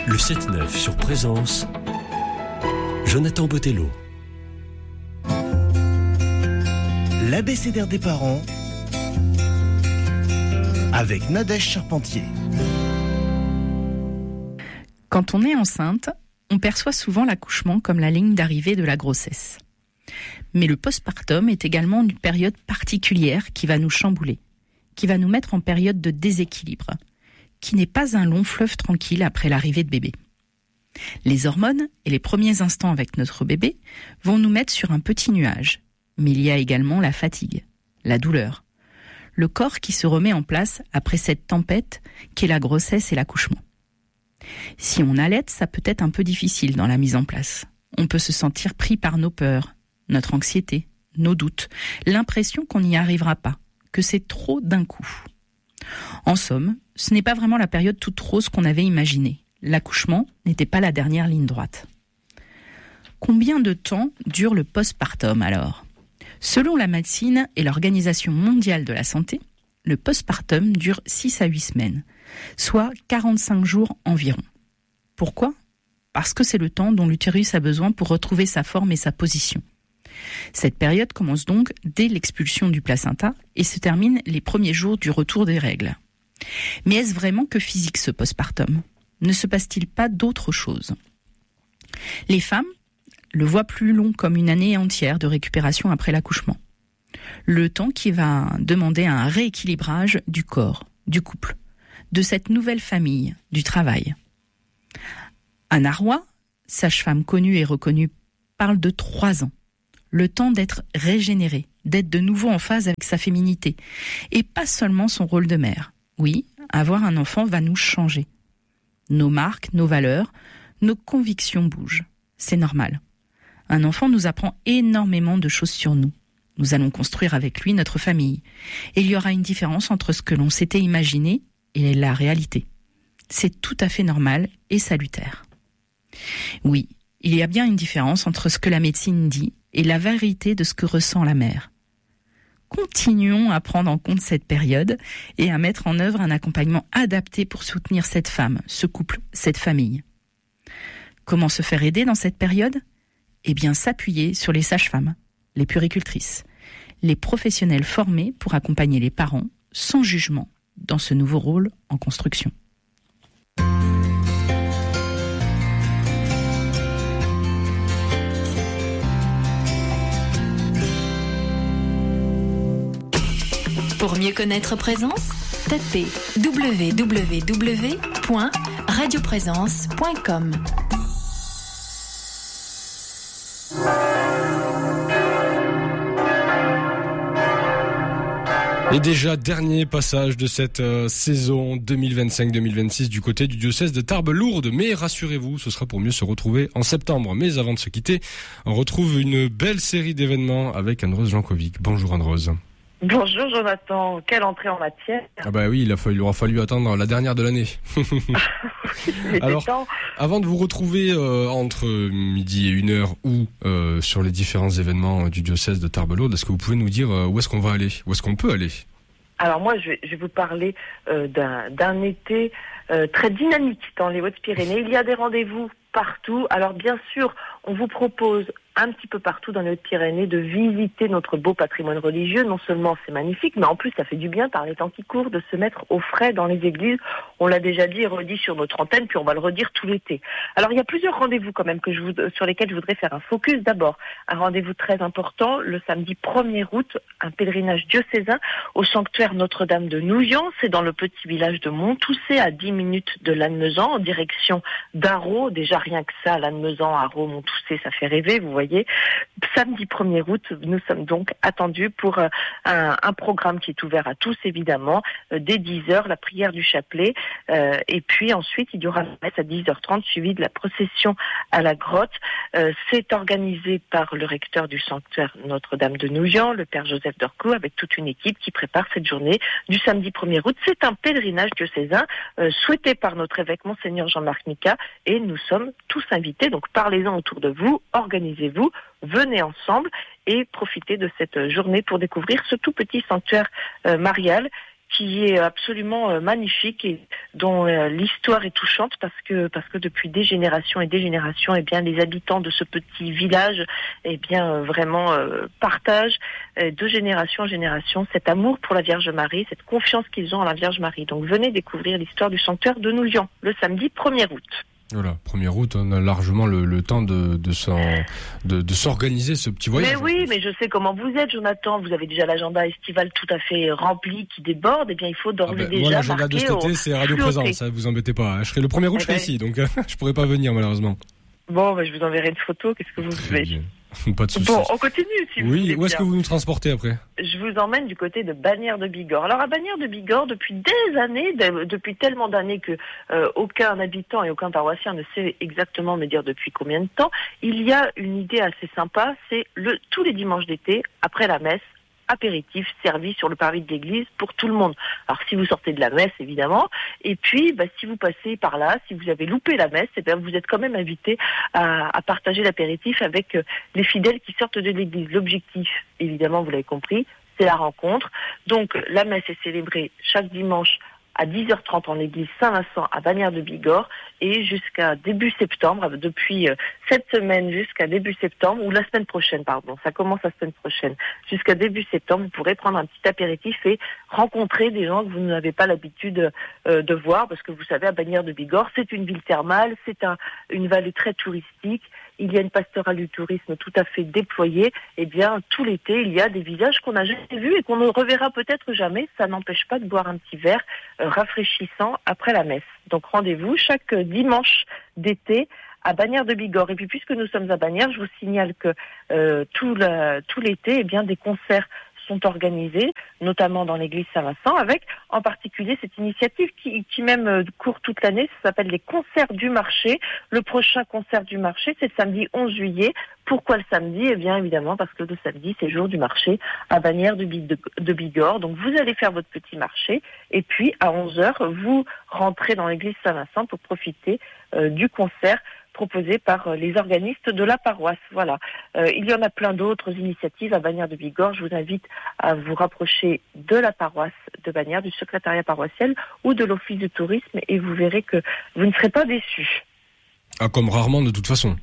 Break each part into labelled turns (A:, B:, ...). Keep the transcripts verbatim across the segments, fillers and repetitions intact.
A: Le sept neuf sur Présence, Jonathan Botello.
B: L'abécédaire des parents avec Nadège Charpentier.
C: Quand on est enceinte, on perçoit souvent l'accouchement comme la ligne d'arrivée de la grossesse. Mais le postpartum est également une période particulière qui va nous chambouler, qui va nous mettre en période de déséquilibre, qui n'est pas un long fleuve tranquille après l'arrivée de bébé. Les hormones et les premiers instants avec notre bébé vont nous mettre sur un petit nuage. Mais il y a également la fatigue, la douleur, le corps qui se remet en place après cette tempête qu'est la grossesse et l'accouchement. Si on allaite, ça peut être un peu difficile dans la mise en place. On peut se sentir pris par nos peurs, notre anxiété, nos doutes, l'impression qu'on n'y arrivera pas, que c'est trop d'un coup. En somme, ce n'est pas vraiment la période toute rose qu'on avait imaginée. L'accouchement n'était pas la dernière ligne droite. Combien de temps dure le postpartum alors ? Selon la médecine et l'Organisation mondiale de la santé, le postpartum dure six à huit semaines, soit quarante-cinq jours environ. Pourquoi ? Parce que c'est le temps dont l'utérus a besoin pour retrouver sa forme et sa position. Cette période commence donc dès l'expulsion du placenta et se termine les premiers jours du retour des règles. Mais est-ce vraiment que physique ce postpartum ? Ne se passe-t-il pas d'autre chose ? Les femmes le voient plus long comme une année entière de récupération après l'accouchement. Le temps qui va demander un rééquilibrage du corps, du couple, de cette nouvelle famille, du travail. Anna Roy, sage-femme connue et reconnue, parle de trois ans. Le temps d'être régénérée, d'être de nouveau en phase avec sa féminité. Et pas seulement son rôle de mère. Oui, avoir un enfant va nous changer. Nos marques, nos valeurs, nos convictions bougent. C'est normal. Un enfant nous apprend énormément de choses sur nous. Nous allons construire avec lui notre famille. Et il y aura une différence entre ce que l'on s'était imaginé et la réalité. C'est tout à fait normal et salutaire. Oui, il y a bien une différence entre ce que la médecine dit et la vérité de ce que ressent la mère. Continuons à prendre en compte cette période et à mettre en œuvre un accompagnement adapté pour soutenir cette femme, ce couple, cette famille. Comment se faire aider dans cette période ? Eh bien, s'appuyer sur les sages-femmes, les puéricultrices, les professionnels formés pour accompagner les parents sans jugement dans ce nouveau rôle en construction.
D: Pour mieux connaître Présence, tapez w w w point radio présence point com.
E: Et déjà, dernier passage de cette euh, saison deux mille vingt-cinq deux mille vingt-six du côté du diocèse de Tarbes-Lourdes. Mais rassurez-vous, ce sera pour mieux se retrouver en septembre. Mais avant de se quitter, on retrouve une belle série d'événements avec Anne-Rose Jankovic. Bonjour Anne-Rose.
F: Bonjour Jonathan, quelle entrée en matière.
E: Ah bah oui, il, a fallu, il aura fallu attendre la dernière de l'année. Alors, temps. Avant de vous retrouver euh, entre midi et une heure ou euh, sur les différents événements du diocèse de Tarbes-Lourdes, est-ce que vous pouvez nous dire euh, où est-ce qu'on va aller, où est-ce qu'on peut aller ?
F: Alors moi, je vais, je vais vous parler euh, d'un, d'un été euh, très dynamique dans les Hautes-Pyrénées. Il y a des rendez-vous partout. Alors bien sûr, on vous propose un petit peu partout dans les Hautes-Pyrénées de visiter notre beau patrimoine religieux. Non seulement c'est magnifique, mais en plus ça fait du bien par les temps qui courent de se mettre au frais dans les églises. On l'a déjà dit et redit sur notre antenne, puis on va le redire tout l'été. Alors il y a plusieurs rendez-vous quand même que je vous, sur lesquels je voudrais faire un focus. D'abord, un rendez-vous très important, le samedi premier août, un pèlerinage diocésain au sanctuaire Notre-Dame de Nouvian. C'est dans le petit village de Montoussé, à dix minutes de Lannemezan, en direction d'Arros. Déjà rien que ça, Lannemezan, Arros, Montoussé, ça fait rêver, vous voyez. Samedi premier août, nous sommes donc attendus pour un, un programme qui est ouvert à tous, évidemment, euh, dès dix heures, la prière du chapelet, euh, et puis ensuite il y aura la messe à dix heures trente, suivie de la procession à la grotte. Euh, c'est organisé par le recteur du sanctuaire Notre-Dame de Nouvian, le père Joseph Dorcou, avec toute une équipe qui prépare cette journée du samedi premier août. C'est un pèlerinage diocésain euh, souhaité par notre évêque Monseigneur Jean-Marc Micas, et nous sommes tous invités, donc parlez-en autour de vous, organisez-vous, venez ensemble et profitez de cette journée pour découvrir ce tout petit sanctuaire euh, marial qui est absolument euh, magnifique et dont euh, l'histoire est touchante parce que parce que depuis des générations et des générations, eh bien les habitants de ce petit village, eh bien euh, vraiment euh, partagent euh, de génération en génération cet amour pour la Vierge Marie, cette confiance qu'ils ont en la Vierge Marie. Donc venez découvrir l'histoire du sanctuaire de Noulian le samedi premier août.
E: Voilà, première août, on a largement le, le temps de de, s'en, de de s'organiser ce petit voyage.
F: Mais oui, mais je sais comment vous êtes, Jonathan. Vous avez déjà l'agenda estival tout à fait rempli, qui déborde. Eh bien, il faut d'ores et
E: Ah ben,
F: déjà
E: voilà, l'agenda de cet été,
F: au...
E: c'est Radio Présence, hein, vous embêtez pas. Je serai le premier août, je serai
F: ben...
E: ici, donc je pourrai pas venir malheureusement.
F: Bon, ben, je vous enverrai une photo. Qu'est-ce que vous voulez?
E: Pas de soucis.
F: Bon, on continue si vous
E: oui,
F: voulez.
E: Oui, où est-ce
F: bien.
E: que vous nous transportez après?
F: Je vous emmène du côté de Bagnères de Bigorre. Alors à Bagnères de Bigorre, depuis des années, de, depuis tellement d'années que euh, aucun habitant et aucun paroissien ne sait exactement me dire depuis combien de temps, il y a une idée assez sympa, c'est le tous les dimanches d'été, après la messe, apéritif servi sur le parvis de l'église pour tout le monde. Alors si vous sortez de la messe évidemment, et puis bah, si vous passez par là, si vous avez loupé la messe, eh bien, vous êtes quand même invité à, à partager l'apéritif avec euh, les fidèles qui sortent de l'église. L'objectif, évidemment, vous l'avez compris, c'est la rencontre. Donc la messe est célébrée chaque dimanche à dix heures trente en l'église Saint-Vincent à Bagnères de Bigorre et jusqu'à début septembre, depuis euh, cette semaine jusqu'à début septembre, ou la semaine prochaine, pardon, ça commence la semaine prochaine, jusqu'à début septembre, vous pourrez prendre un petit apéritif et rencontrer des gens que vous n'avez pas l'habitude euh, de voir, parce que vous savez, à Bagnères de Bigorre, c'est une ville thermale, c'est un, une vallée très touristique, il y a une pastorale du tourisme tout à fait déployée, et bien tout l'été, il y a des visages qu'on n'a jamais vus et qu'on ne reverra peut-être jamais, ça n'empêche pas de boire un petit verre euh, rafraîchissant après la messe. Donc rendez-vous chaque dimanche d'été à Bagnères de Bigorre. Et puis puisque nous sommes à Bagnères, je vous signale que euh, tout, la, tout l'été, eh bien des concerts sont organisés, notamment dans l'église Saint-Vincent, avec en particulier cette initiative qui, qui même euh, court toute l'année, ça s'appelle les concerts du marché. Le prochain concert du marché, c'est le samedi onze juillet. Pourquoi le samedi? Eh bien évidemment parce que le samedi, c'est jour du marché à Bagnères de, de, de Bigorre. Donc vous allez faire votre petit marché et puis à onze heures, vous rentrez dans l'église Saint-Vincent pour profiter euh, du concert proposé par les organistes de la paroisse. Voilà. Euh, il y en a plein d'autres initiatives à Bagnères de Bigorre. Je vous invite à vous rapprocher de la paroisse de Bagnères, du secrétariat paroissial ou de l'office de tourisme et vous verrez que vous ne serez pas déçus.
E: Ah, comme rarement de toute façon.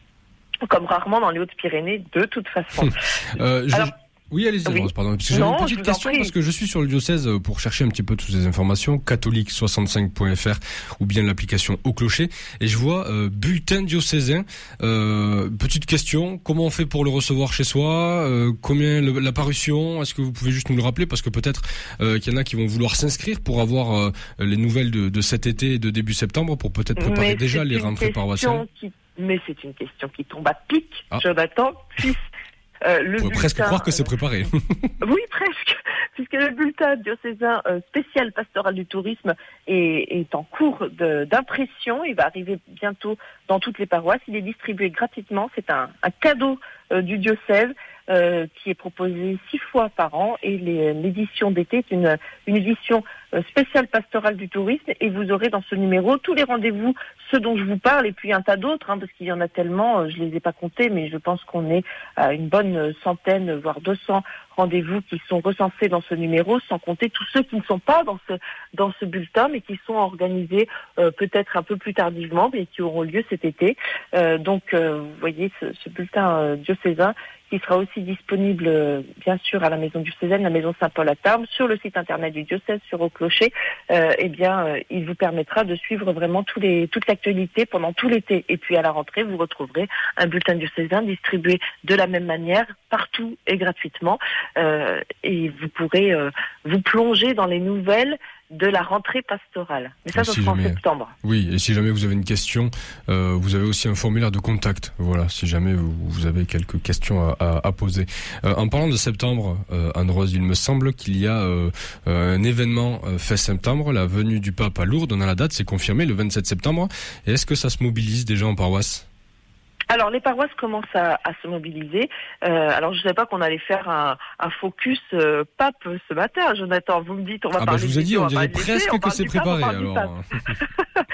F: Comme rarement dans les Hautes-Pyrénées de toute façon.
E: euh, je...
F: Alors,
E: Oui, allez-y,
F: oui.
E: Rose, pardon. Parce que j'avais
F: Non,
E: une petite question, parce que je suis sur le diocèse pour chercher un petit peu toutes ces informations, catholique soixante-cinq point f r ou bien l'application Au Clocher, et je vois euh, bulletin diocésain. Euh, petite question, comment on fait pour le recevoir chez soi? euh, Combien le, la parution? Est-ce que vous pouvez juste nous le rappeler? Parce que peut-être euh, qu'il y en a qui vont vouloir s'inscrire pour avoir euh, les nouvelles de, de cet été et de début septembre, pour peut-être préparer
F: Mais
E: déjà les rentrées paroissiales.
F: Qui... Mais c'est une question qui tombe à pic,
E: ah.
F: Jonathan, puis... Euh, le
E: on pourrait
F: bulletin,
E: presque croire que c'est préparé.
F: Oui, presque, puisque le bulletin diocésain euh, spécial pastoral du tourisme est, est en cours de, d'impression. Il va arriver bientôt dans toutes les paroisses. Il est distribué gratuitement. C'est un, un cadeau euh, du diocèse euh, qui est proposé six fois par an. Et les, l'édition d'été est une, une édition euh, spéciale pastorale du tourisme. Et vous aurez dans ce numéro tous les rendez-vous, ceux dont je vous parle, et puis un tas d'autres, hein, parce qu'il y en a tellement. Je les ai pas comptés, mais je pense qu'on est à une bonne centaine, voire deux cents rendez-vous qui sont recensés dans ce numéro, sans compter tous ceux qui ne sont pas dans ce dans ce bulletin, mais qui sont organisés euh, peut-être un peu plus tardivement, mais qui auront lieu cet été. Euh, donc, euh, vous voyez, ce, ce bulletin euh, diocésain qui sera aussi disponible, euh, bien sûr, à la maison diocésaine, la maison Saint-Paul à Tarbes, sur le site internet du diocèse, sur Au Clocher. Euh, eh bien, euh, il vous permettra de suivre vraiment tous les, toute l'actualité pendant tout l'été. Et puis, à la rentrée, vous retrouverez un bulletin diocésain distribué de la même manière, partout et gratuitement. Euh, et vous pourrez euh, vous plonger dans les nouvelles de la rentrée pastorale. Mais ça,
E: Et
F: ce
E: si
F: sera
E: jamais...
F: en septembre.
E: Oui, et si jamais vous avez une question, euh, vous avez aussi un formulaire de contact. Voilà, si jamais vous, vous avez quelques questions à, à, à poser. Euh, en parlant de septembre, euh, Anne-Rose, il me semble qu'il y a euh, un événement euh, fait septembre, la venue du pape à Lourdes. On a la date, c'est confirmé, le vingt-sept septembre. Et est-ce que ça se mobilise déjà en paroisse ?
F: Alors, les paroisses commencent à, à se mobiliser. Euh, alors, je ne savais pas qu'on allait faire un, un focus euh, pape ce matin. Jonathan, vous me dites, on va
E: ah
F: parler
E: bah je vous ai dit,
F: on
E: on dirait presque que c'est préparé. Alors.
F: Et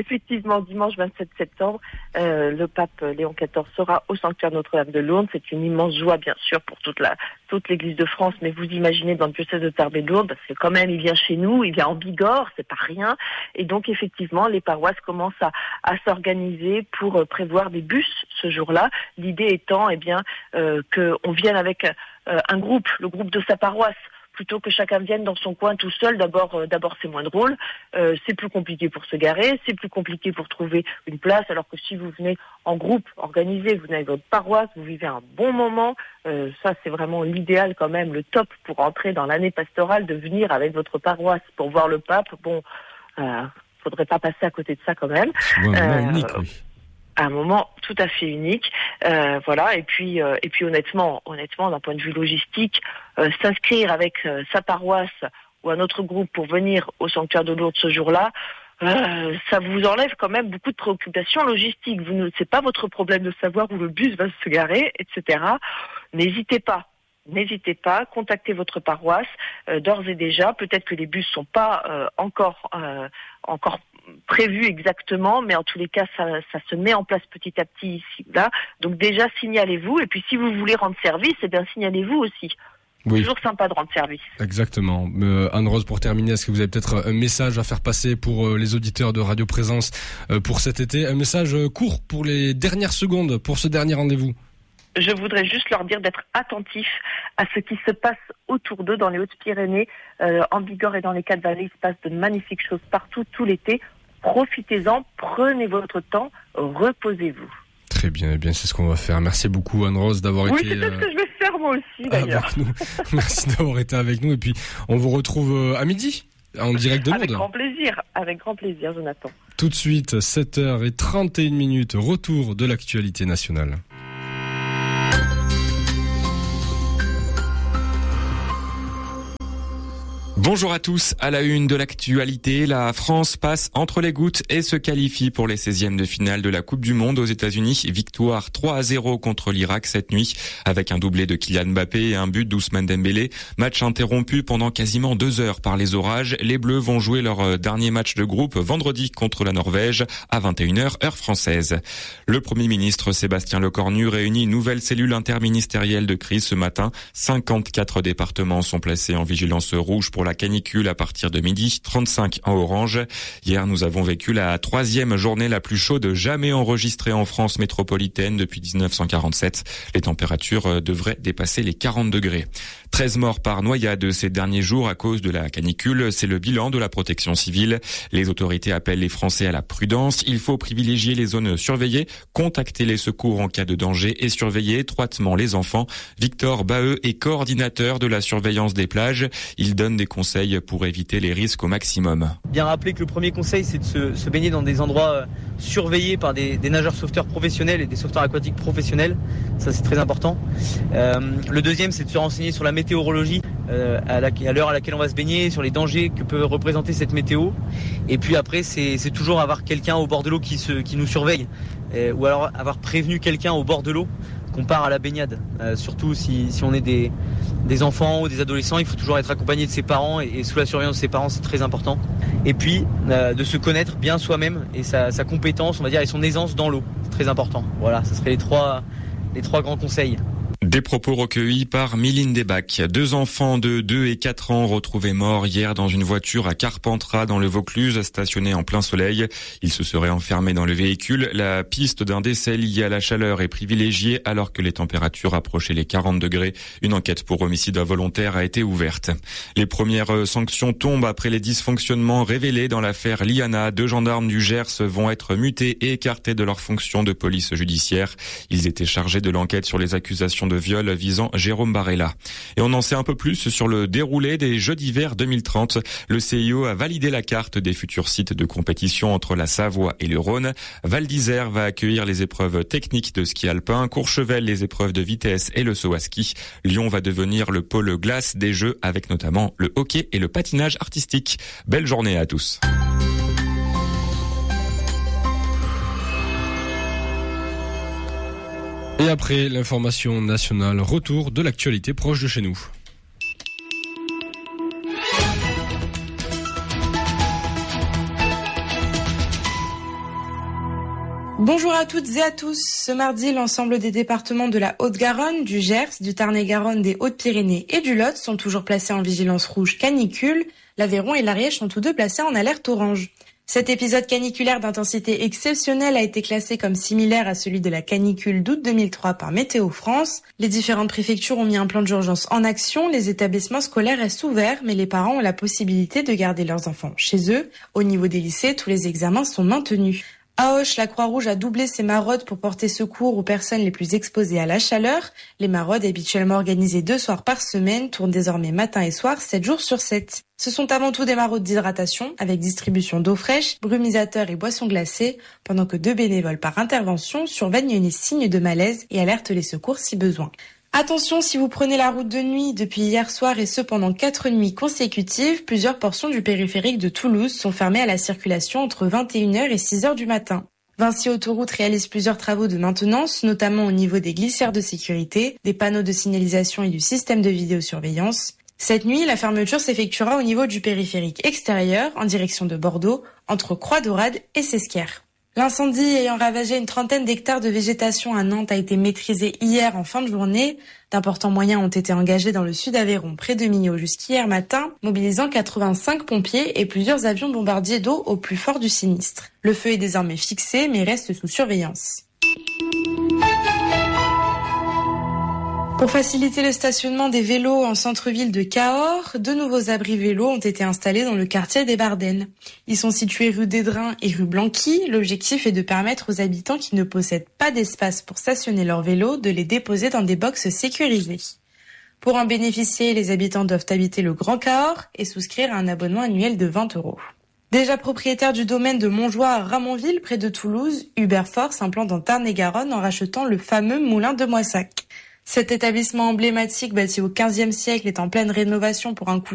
F: effectivement, dimanche vingt-sept septembre, euh, le pape Léon quatorze sera au sanctuaire Notre-Dame de Lourdes. C'est une immense joie, bien sûr, pour toute la toute l'Église de France, mais vous imaginez dans le diocèse de Tarbes et de Lourdes, parce que quand même, il vient chez nous, il vient en Bigorre, c'est pas rien. Et donc, effectivement, les paroisses commencent à, à s'organiser pour euh, prévoir des bus ce jour-là. L'idée étant, eh bien, euh, qu'on vienne avec euh, un groupe, le groupe de sa paroisse, plutôt que chacun vienne dans son coin tout seul. D'abord, euh, d'abord c'est moins drôle, euh, c'est plus compliqué pour se garer, c'est plus compliqué pour trouver une place, alors que si vous venez en groupe, organisé, vous venez avec votre paroisse, vous vivez un bon moment, euh, ça c'est vraiment l'idéal quand même, le top pour entrer dans l'année pastorale, de venir avec votre paroisse pour voir le pape. Bon, euh, faudrait pas passer à côté de ça quand même.
E: C'est un moment
F: Euh,
E: unique, oui.
F: un moment tout à fait unique, euh, voilà. Et puis, euh, et puis honnêtement, honnêtement, d'un point de vue logistique, euh, s'inscrire avec euh, sa paroisse ou un autre groupe pour venir au sanctuaire de Lourdes ce jour-là, euh, ça vous enlève quand même beaucoup de préoccupations logistiques. Vous ne, c'est pas votre problème de savoir où le bus va se garer, et cetera. N'hésitez pas. N'hésitez pas, contactez votre paroisse euh, d'ores et déjà. Peut-être que les bus sont pas euh, encore euh, encore prévus exactement, mais en tous les cas, ça, ça se met en place petit à petit ici, là. Donc déjà, signalez-vous. Et puis, si vous voulez rendre service, eh bien, signalez-vous aussi.
E: Oui.
F: Toujours sympa de rendre service.
E: Exactement. Euh, Anne-Rose, pour terminer, est-ce que vous avez peut-être un message à faire passer pour euh, les auditeurs de Radio Présence euh, pour cet été? Un message euh, court pour les dernières secondes, pour ce dernier rendez-vous.
F: Je voudrais juste leur dire d'être attentifs à ce qui se passe autour d'eux dans les Hautes-Pyrénées, euh, en Bigorre et dans les Quatre-Vallées. Il se passe de magnifiques choses partout, tout l'été. Profitez-en, prenez votre temps, reposez-vous.
E: Très bien, eh bien c'est ce qu'on va faire. Merci beaucoup Anne-Rose d'avoir
F: Oui,
E: été
F: c'est
E: euh,
F: ce que je vais faire moi aussi d'ailleurs.
E: avec nous. Merci d'avoir été avec nous et puis on vous retrouve euh, à midi en direct de Lourdes.
F: Avec grand plaisir, avec grand plaisir, Jonathan.
E: Tout de suite, sept heures trente et une minutes, retour de l'actualité nationale.
G: Bonjour à tous, à la une de l'actualité, la France passe entre les gouttes et se qualifie pour les seizièmes de finale de la Coupe du Monde aux États-Unis. Victoire trois à zéro contre l'Irak cette nuit, avec un doublé de Kylian Mbappé et un but d'Ousmane Dembélé. Match interrompu pendant quasiment deux heures par les orages. Les Bleus vont jouer leur dernier match de groupe vendredi contre la Norvège à vingt et une heures heure française. Le Premier ministre Sébastien Lecornu réunit une nouvelle cellule interministérielle de crise ce matin. cinquante-quatre départements sont placés en vigilance rouge pour la canicule à partir de midi, trente-cinq en orange. Hier, nous avons vécu la troisième journée la plus chaude jamais enregistrée en France métropolitaine depuis dix-neuf cent quarante-sept. Les températures devraient dépasser les quarante degrés. treize morts par noyade ces derniers jours à cause de la canicule. C'est le bilan de la protection civile. Les autorités appellent les Français à la prudence. Il faut privilégier les zones surveillées, contacter les secours en cas de danger et surveiller étroitement les enfants. Victor Baheux est coordinateur de la surveillance des plages. Il donne des conseils pour éviter les risques au maximum.
H: Bien rappeler que le premier conseil, c'est de se, se baigner dans des endroits surveillés par des, des nageurs sauveteurs professionnels et des sauveteurs aquatiques professionnels. Ça, c'est très important. Euh, le deuxième, c'est de se renseigner sur la météorologie, euh, à, la, à l'heure à laquelle on va se baigner, sur les dangers que peut représenter cette météo. Et puis après, c'est, c'est toujours avoir quelqu'un au bord de l'eau qui, se, qui nous surveille, euh, ou alors avoir prévenu quelqu'un au bord de l'eau qu'on part à la baignade. Euh, surtout si, si on est des, des enfants ou des adolescents, il faut toujours être accompagné de ses parents et, et sous la surveillance de ses parents, c'est très important. Et puis euh, de se connaître bien soi-même et sa, sa compétence, on va dire, et son aisance dans l'eau, c'est très important. Voilà, ce seraient les trois, les trois grands conseils.
G: Des propos recueillis par Mylène Desbacs. Deux enfants de deux et quatre ans retrouvés morts hier dans une voiture à Carpentras dans le Vaucluse, stationnée en plein soleil. Ils se seraient enfermés dans le véhicule. La piste d'un décès lié à la chaleur est privilégiée alors que les températures approchaient les quarante degrés. Une enquête pour homicide involontaire a été ouverte. Les premières sanctions tombent après les dysfonctionnements révélés dans l'affaire Liana. Deux gendarmes du Gers vont être mutés et écartés de leurs fonctions de police judiciaire. Ils étaient chargés de l'enquête sur les accusations de viol visant Jérôme Barella. Et on en sait un peu plus sur le déroulé des Jeux d'hiver deux mille trente. Le C I O a validé la carte des futurs sites de compétition entre la Savoie et le Rhône. Val d'Isère va accueillir les épreuves techniques de ski alpin, Courchevel les épreuves de vitesse et le saut à ski. Lyon va devenir le pôle glace des Jeux avec notamment le hockey et le patinage artistique. Belle journée à tous.
E: Et après l'information nationale, retour de l'actualité proche de chez nous.
I: Bonjour à toutes et à tous. Ce mardi, l'ensemble des départements de la Haute-Garonne, du Gers, du Tarn-et-Garonne, des Hautes-Pyrénées et du Lot sont toujours placés en vigilance rouge canicule. L'Aveyron et l'Ariège sont tous deux placés en alerte orange. Cet épisode caniculaire d'intensité exceptionnelle a été classé comme similaire à celui de la canicule d'août deux mille trois par Météo France. Les différentes préfectures ont mis un plan d'urgence en action. Les établissements scolaires restent ouverts, mais les parents ont la possibilité de garder leurs enfants chez eux. Au niveau des lycées, tous les examens sont maintenus. À Auch, la Croix-Rouge a doublé ses maraudes pour porter secours aux personnes les plus exposées à la chaleur. Les maraudes, habituellement organisées deux soirs par semaine, tournent désormais matin et soir, sept jours sur sept. Ce sont avant tout des maraudes d'hydratation, avec distribution d'eau fraîche, brumisateurs et boissons glacées, pendant que deux bénévoles par intervention surveillent les signes de malaise et alertent les secours si besoin. Attention, si vous prenez la route de nuit depuis hier soir et ce pendant quatre nuits consécutives, plusieurs portions du périphérique de Toulouse sont fermées à la circulation entre vingt et une heures et six heures du matin. Vinci Autoroute réalise plusieurs travaux de maintenance, notamment au niveau des glissières de sécurité, des panneaux de signalisation et du système de vidéosurveillance. Cette nuit, la fermeture s'effectuera au niveau du périphérique extérieur, en direction de Bordeaux, entre Croix-Daurade et Sesquières. L'incendie ayant ravagé une trentaine d'hectares de végétation à Nantes a été maîtrisé hier en fin de journée. D'importants moyens ont été engagés dans le sud Aveyron, près de Millau, jusqu'hier matin, mobilisant quatre-vingt-cinq pompiers et plusieurs avions bombardiers d'eau au plus fort du sinistre. Le feu est désormais fixé, mais reste sous surveillance. Pour faciliter le stationnement des vélos en centre-ville de Cahors, de nouveaux abris vélos ont été installés dans le quartier des Bardennes. Ils sont situés rue d'Édrin et rue Blanqui. L'objectif est de permettre aux habitants qui ne possèdent pas d'espace pour stationner leurs vélos de les déposer dans des boxes sécurisées. Pour en bénéficier, les habitants doivent habiter le Grand Cahors et souscrire à un abonnement annuel de vingt euros. Déjà propriétaire du domaine de Montjoie à Ramonville, près de Toulouse, Uber Force implante dans Tarn-et-Garonne en rachetant le fameux moulin de Moissac. Cet établissement emblématique bâti au quinzième siècle est en pleine rénovation pour un coût